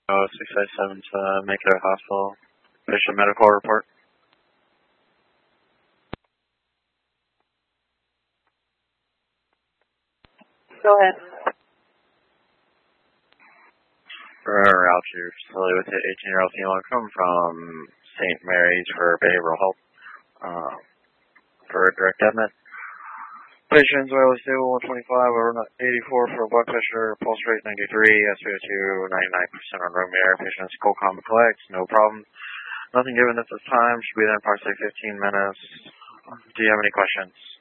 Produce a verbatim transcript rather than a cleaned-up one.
Oh, six five seven to make it a hospital. Patient medical report. Go ahead. For out to your facility with the eighteen-year-old female come from Saint Mary's for behavioral health. Uh, for direct admit. Patient's vitally stable, one twenty-five over eighty-four for blood pressure, pulse rate ninety-three, S p O two ninety-nine percent on room air. Patient's cold, calm, and collects, no problem. Nothing given at this time. Should be there in approximately fifteen minutes. Do you have any questions?